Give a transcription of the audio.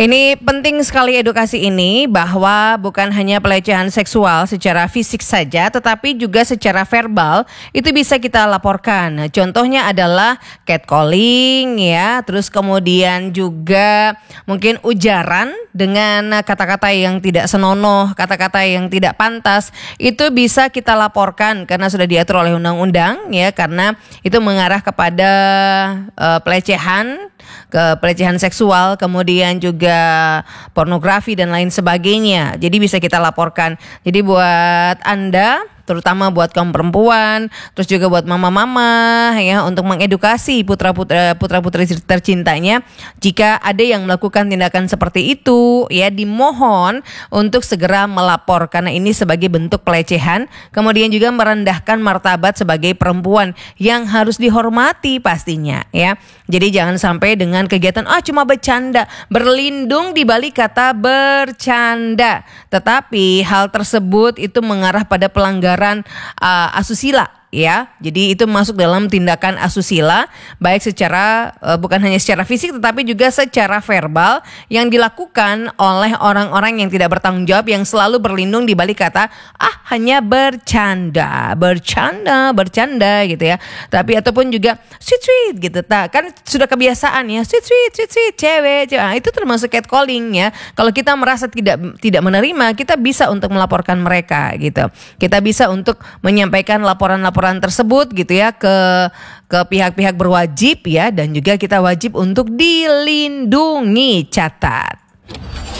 Ini penting sekali edukasi ini bahwa bukan hanya pelecehan seksual secara fisik saja tetapi juga secara verbal itu bisa kita laporkan. Contohnya adalah catcalling ya, terus kemudian juga mungkin ujaran dengan kata-kata yang tidak senonoh, kata-kata yang tidak pantas itu bisa kita laporkan karena sudah diatur oleh undang-undang ya, karena itu mengarah kepada pelecehan seksual, kemudian juga pornografi dan lain sebagainya. Jadi bisa kita laporkan. Jadi buat Anda, terutama buat kaum perempuan, terus juga buat mama-mama ya, untuk mengedukasi putra-putri tercintanya, jika ada yang melakukan tindakan seperti itu ya, dimohon untuk segera melapor karena ini sebagai bentuk pelecehan, kemudian juga merendahkan martabat sebagai perempuan yang harus dihormati pastinya ya. Jadi jangan sampai dengan kegiatan cuma bercanda, berlindung di balik kata bercanda, tetapi hal tersebut itu mengarah pada pelanggaran asusila ya. Jadi itu masuk dalam tindakan asusila, baik secara bukan hanya secara fisik tetapi juga secara verbal yang dilakukan oleh orang-orang yang tidak bertanggung jawab, yang selalu berlindung di balik kata hanya bercanda gitu ya. Tapi ataupun juga sweet gitu, kan sudah kebiasaan ya, sweet cewek. Itu termasuk catcalling ya. Kalau kita merasa tidak menerima, kita bisa untuk melaporkan mereka gitu. Kita bisa untuk menyampaikan laporan tersebut gitu ya ke pihak-pihak berwajib ya, dan juga kita wajib untuk dilindungi. Catat.